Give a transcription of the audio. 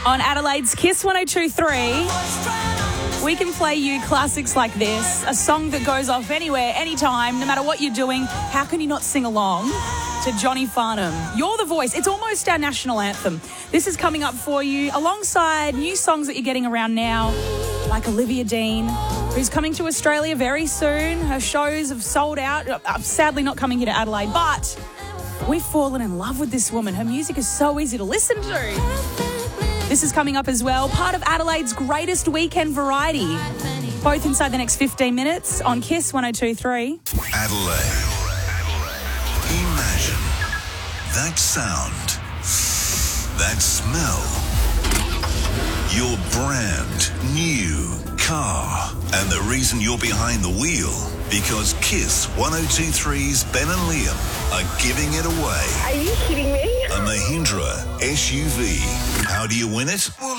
On Adelaide's Kiss 102.3, we can play you classics like this, a song that goes off anywhere, anytime, no matter what you're doing. How can you not sing along to Johnny Farnham? You're the voice. It's almost our national anthem. This is coming up for you alongside new songs that you're getting around now, like Olivia Dean, who's coming to Australia very soon. Her shows have sold out. Sadly not coming here to Adelaide, but we've fallen in love with this woman. Her music is so easy to listen to. This is coming up as well, part of Adelaide's greatest weekend variety. Both inside the next 15 minutes on Kiss 102.3. Adelaide. Imagine that sound, that smell, your brand new car, and the reason you're behind the wheel, because Kiss 102.3's Ben and Liam are giving it away. Are you kidding me? A Mahindra SUV. How do you win it?